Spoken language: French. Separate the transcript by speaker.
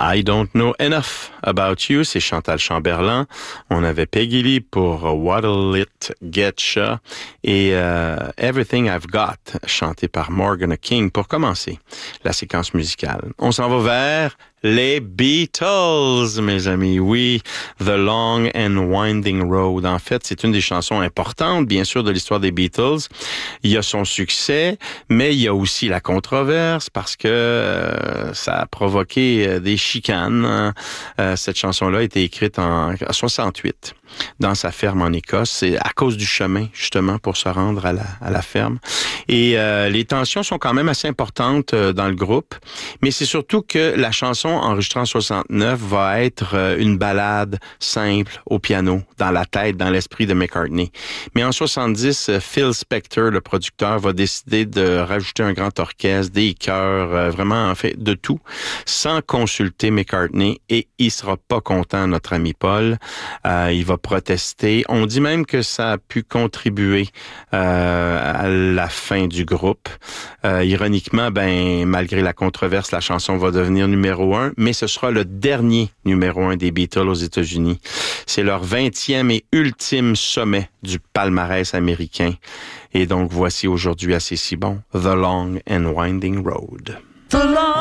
Speaker 1: I Don't Know Enough About You, c'est Chantal Chamberlain. On avait Peggy Lee pour What'll It Get Ya et Everything I've Got, chanté par Morgan King pour commencer la séquence musicale. On s'en va vers les Beatles, mes amis. Oui, The Long and Winding Road. En fait, c'est une des chansons importantes, bien sûr, de l'histoire des Beatles. Il y a son succès, mais il y a aussi la controverse parce que ça a provoqué des chicanes. Cette chanson-là a été écrite en 68 dans sa ferme en Écosse. C'est à cause du chemin, justement, pour se rendre à la ferme. Et les tensions sont quand même assez importantes dans le groupe, mais c'est surtout que la chanson enregistrée en 69 va être une ballade simple au piano, dans la tête, dans l'esprit de McCartney. Mais en 70, Phil Spector, le producteur, va décider de rajouter un grand orchestre, des chœurs, vraiment, en fait, de tout, sans consulter McCartney, et il sera pas content, notre ami Paul. Il va protester. On dit même que ça a pu contribuer à la fin du groupe. Ironiquement, malgré la controverse, la chanson va devenir numéro 1, mais ce sera le dernier numéro 1 des Beatles aux États-Unis. C'est leur 20e et ultime sommet du palmarès américain. Et donc, voici aujourd'hui assez si bon, The Long and Winding Road.